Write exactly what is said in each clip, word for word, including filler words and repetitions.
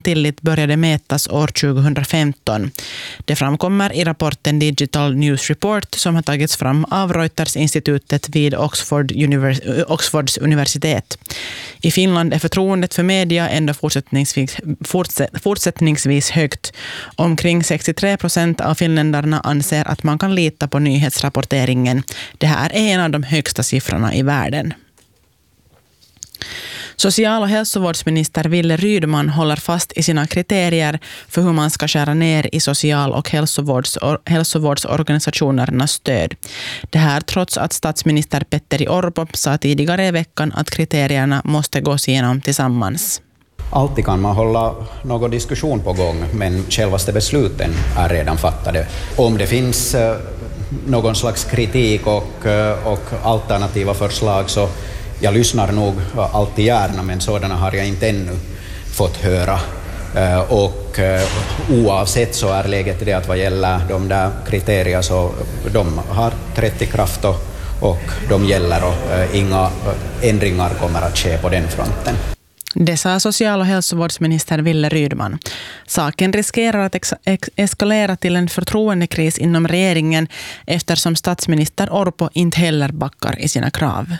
tillit började mätas år tjugohundrafemton. Det framkommer i rapporten Digital News Report som har tagits fram av Reuters-institutet vid Oxford Univers- Oxfords universitet. I Finland är förtroendet för media ändå fortsättningsvis, fortsätt, fortsättningsvis högt. Omkring sextiotre procent av finländarna anser att man kan lita på nyhetsrapporteringen. Det här är en av de högsta siffrorna i världen. Social- och hälsovårdsminister Wille Rydman håller fast i sina kriterier för hur man ska skära ner i social- och hälsovårds- hälsovårdsorganisationernas stöd. Det här trots att statsminister Petteri Orpo sa tidigare i veckan att kriterierna måste gås igenom tillsammans. Alltid kan man hålla någon diskussion på gång, men självaste besluten är redan fattade. Om det finns någon slags kritik och, och alternativa förslag så jag lyssnar nog alltid gärna, men sådana har jag inte ännu fått höra. Och oavsett så är läget det att vad gäller de där kriterierna så de har trätt i kraft och, och de gäller och inga ändringar kommer att ske på den fronten. Det sa social- och hälsovårdsminister Wille Rydman. Saken riskerar att ex- ex- eskalera till en förtroendekris inom regeringen eftersom statsminister Orpo inte heller backar i sina krav.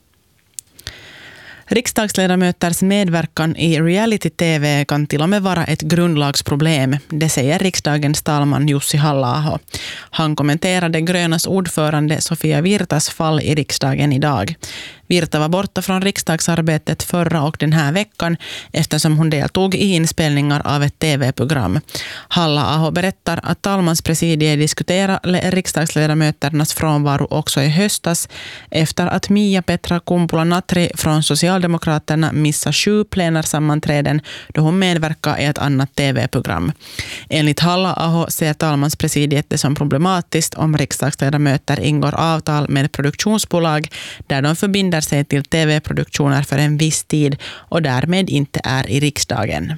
Riksdagsledamöters medverkan i reality-tv kan till och med vara ett grundlagsproblem, det säger riksdagens talman Jussi Halla-aho. Han kommenterade Grönas ordförande Sofia Virtas fall i riksdagen idag. Virta var borta från riksdagsarbetet förra och den här veckan eftersom hon deltog i inspelningar av ett tv-program. Halla-aho berättar att talmanspresidiet diskuterade riksdagsledamöternas frånvaro också i höstas efter att Mia Petra Kumpula-Natri från Socialdemokraterna missade sju plenarsammanträden då hon medverkade i ett annat tv-program. Enligt Halla-aho ser talmanspresidiet det som problematiskt om riksdagsledamöter ingår avtal med produktionsbolag där de förbinder sig till tv-produktioner för en viss tid och därmed inte är i riksdagen.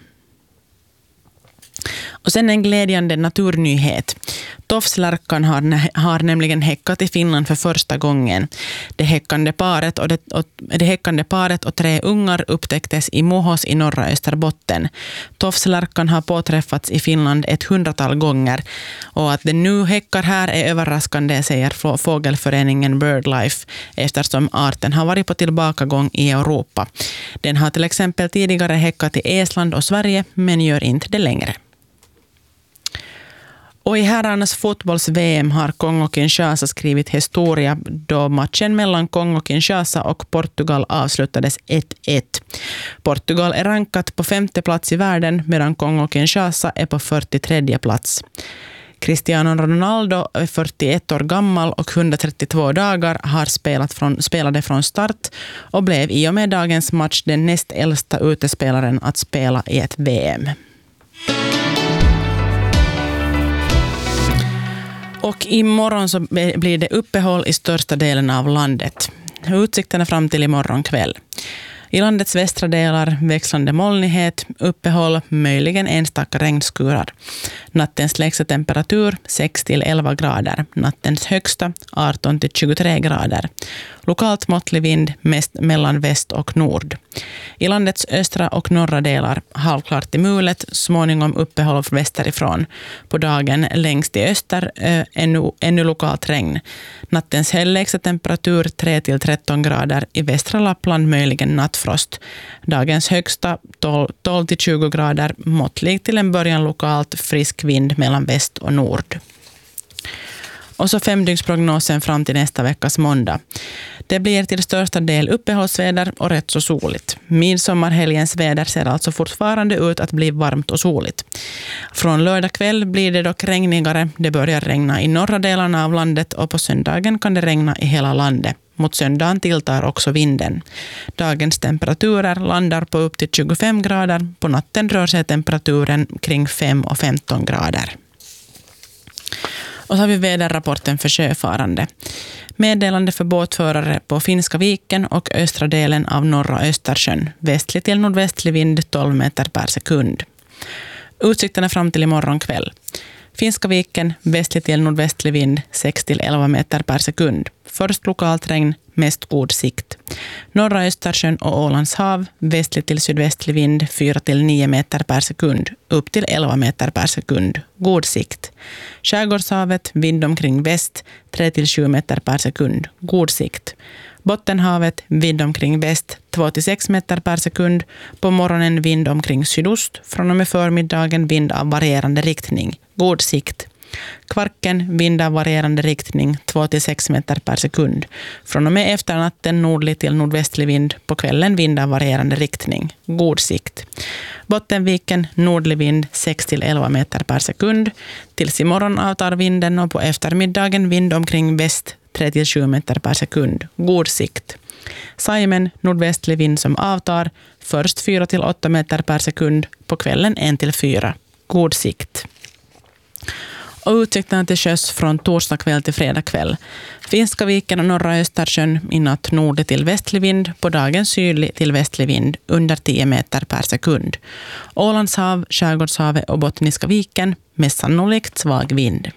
Och sen en glädjande naturnyhet. Tofslärkan har, har nämligen häckat i Finland för första gången. Det häckande paret och, det, och, det häckande paret och tre ungar upptäcktes i Mohos i norra Österbotten. Tofslärkan har påträffats i Finland ett hundratal gånger och att den nu häckar här är överraskande, säger fågelföreningen BirdLife, eftersom arten har varit på tillbakagång i Europa. Den har till exempel tidigare häckat i Estland och Sverige men gör inte det längre. Och i herrarnas fotbolls-V M har Kongo-Kinshasa skrivit historia då matchen mellan Kongo-Kinshasa och Portugal avslutades ett ett. Portugal är rankat på femte plats i världen medan Kongo-Kinshasa är på fyrtiotredje plats. Cristiano Ronaldo är fyrtioett år gammal och hundratrettiotvå dagar har spelat från, spelade från start och blev i och med dagens match den näst äldsta utespelaren att spela i ett V M. Och imorgon så blir det uppehåll i största delen av landet. Utsikterna fram till imorgon kväll. I landets västra delar växlande molnighet, uppehåll, möjligen enstaka regnskurar. Nattens lägsta temperatur sex till elva grader. Nattens högsta arton till tjugotre grader. Lokalt måttlig vind mest mellan väst och nord. I landets östra och norra delar halvklart i mulet, småningom uppehåll västerifrån. På dagen längst i öster äh, ännu, ännu lokalt regn. Nattens lägsta temperatur tre till tretton grader. I västra Lappland möjligen nattfrost. Dagens högsta tolv till tjugo grader. Måttlig till en början lokalt frisk vind mellan väst och nord. Och så femdygnsprognosen fram till nästa veckas måndag. Det blir till största del uppehållsväder och rätt så soligt. Midsommarhelgens väder ser alltså fortfarande ut att bli varmt och soligt. Från lördag kväll blir det dock regnigare. Det börjar regna i norra delarna av landet och på söndagen kan det regna i hela landet. Mot söndagen tilltar också vinden. Dagens temperaturer landar på upp till tjugofem grader. På natten rör sig temperaturen kring fem och femton grader. Och så har vi väderrapporten för sjöfarande. Meddelande för båtförare på Finska viken och östra delen av norra Östersjön. Västlig till nordvästlig vind tolv meter per sekund. Utsikterna fram till imorgon kväll. Finska viken, västlig till nordvästlig vind, sex till elva meter per sekund. Först lokalt regn, mest god sikt. Norra Östersjön och Ålands hav, västlig till sydvästlig vind, fyra till nio meter per sekund. Upp till elva meter per sekund. God sikt. Skärgårdshavet, vind omkring väst, tre till sju meter per sekund. God sikt. Bottenhavet, vind omkring väst, två till sex meter per sekund. På morgonen vind omkring sydost. Från och med förmiddagen vind av varierande riktning. God sikt. Kvarken, vind av varierande riktning, två till sex meter per sekund. Från och med efternatten nordlig till nordvästlig vind. På kvällen vind av varierande riktning. God sikt. Bottenviken, nordlig vind, sex till elva meter per sekund. Tills imorgon avtar vinden och på eftermiddagen vind omkring väst, tre till sju meter per sekund. God sikt. Saimen, nordvästlig vind som avtar, först fyra till åtta meter per sekund, på kvällen en till fyra. God sikt. Och utsikterna till sjöss från torsdag kväll till fredag kväll. Finska viken och norra Östersjön i natt nordlig till västlig vind, på dagen sydlig till västlig vind under tio meter per sekund. Ålands hav, Skärgårdshavet och Bottniska viken, mest sannolikt svag vind.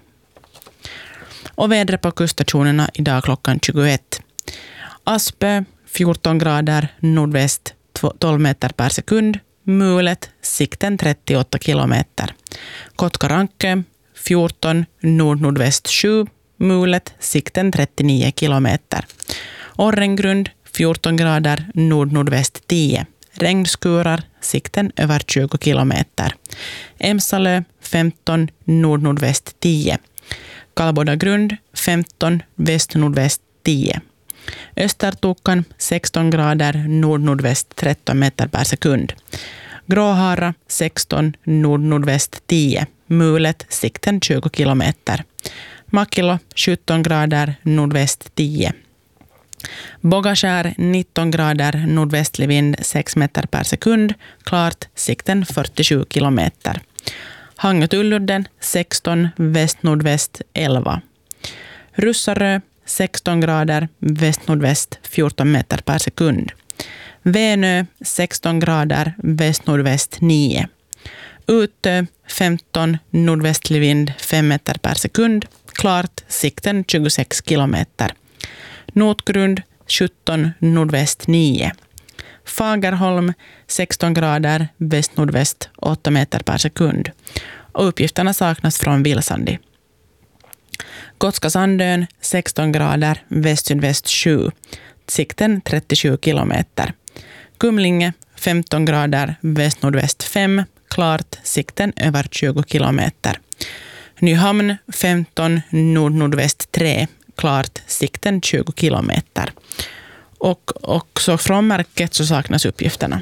Och vädret på kuststationerna idag klockan tjugoett. Aspö, fjorton grader, nordväst, tolv meter per sekund. Mulet, sikten trettioåtta kilometer. Kotkarankö, fjorton, nord-nordväst sju. Mulet, sikten trettionio kilometer. Orrengrund, fjorton grader, nord-nordväst tio. Regnskurar, sikten över tjugo kilometer. Emsalö, femton, nord-nordväst tio. Kallbodagrund, femton, väst-nordväst tio. Östertokan, sexton grader, nord-nordväst tretton meter per sekund. Gråhara, sexton, nord-nordväst tio. Mulet, sikten tjugo kilometer. Makilo, sjutton grader, nordväst tio. Bogaskär, nitton grader, nordvästlig vind, sex meter per sekund. Klart, sikten fyrtiosju kilometer. Hangetulludden, sexton, väst-nordväst elva. Russarö, sexton grader, väst-nordväst fjorton meter per sekund. Vänö, sexton grader, väst-nordväst nio. Utö, femton, nordvästlig vind, fem meter per sekund. Klart, sikten tjugosex kilometer. Notgrund, sjutton, nordväst nio. Fagerholm, sexton grader, väst-nordväst åtta meter per sekund. Och uppgifterna saknas från Vilsandi. Gotska Sandön, sexton grader, väst-sydväst sju. Sikten trettiosju kilometer. Kumlinge, femton grader, väst-nordväst fem. Klart, sikten över tjugo kilometer. Nyhamn, femton, nord-nordväst tre. Klart, sikten tjugo kilometer. Och också från märket så saknas uppgifterna.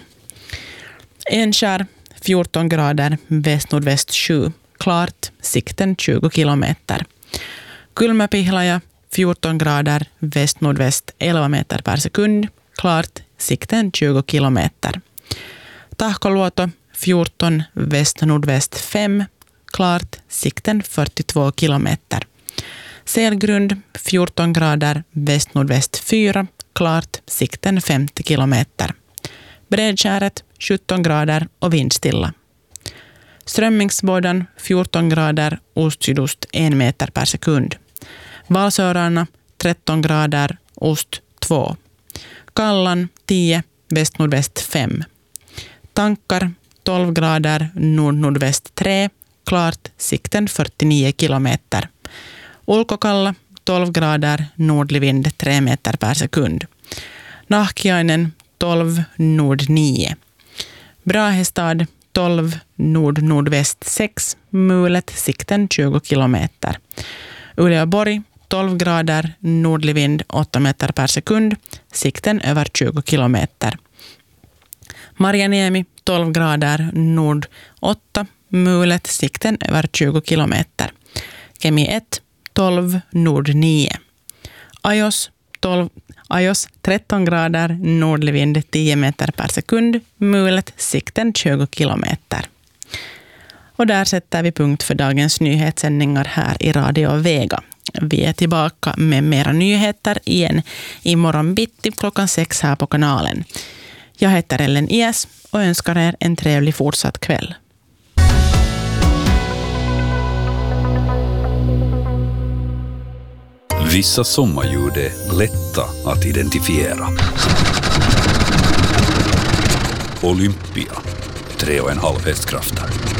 Enskär, fjorton grader, väst-nordväst sju. Klart, sikten tjugo kilometer. Kulmapihlaja, fjorton grader, väst-nordväst elva meter per sekund. Klart, sikten tjugo kilometer. Tahkoluoto, fjorton, väst-nordväst fem. Klart, sikten fyrtiotvå kilometer. Selgrund, fjorton grader, väst-nordväst fyra. Klart, sikten femtio kilometer. Bredskäret, sjutton grader och vindstilla. Strömmingsbådan, fjorton grader, ost-sydost en meter per sekund. Valsörarna, tretton grader, ost två. Kallan, tio, väst-nordväst fem. Tankar, tolv grader, nord-nordväst tre. Klart, sikten fyrtionio kilometer. Ulkokalla, tolv grader, nordlig vind tre meter per sekund. Nahkiainen, tolv, nord nio. Brahestad, tolv, nord-nordväst sex. Mulet, sikten tjugo kilometer. Uleåborg, tolv grader, nordlig vind åtta meter per sekund. Sikten över tjugo kilometer. Marjaniemi, tolv grader, nord åtta. Mulet, sikten över tjugo kilometer. Kemi ett, tolv, nord nio. Ajos, tolv, Ajos, tretton grader, nordlig vind tio meter per sekund. Mulet, sikten tjugo kilometer. Och där sätter vi punkt för dagens nyhetssändningar här i Radio Vega. Vi är tillbaka med mera nyheter igen imorgon bitti klockan sex här på kanalen. Jag heter Ellen Ies och önskar er en trevlig fortsatt kväll. Vissa sommarljud är lätta att identifiera. Olympia, tre och en halv hästkrafter.